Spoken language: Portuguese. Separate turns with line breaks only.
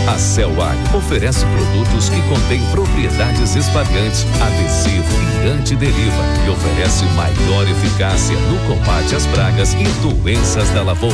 A Celwine oferece produtos que contêm propriedades espalhantes, adesivo e antideriva e oferece maior eficácia no combate às pragas e doenças da lavoura.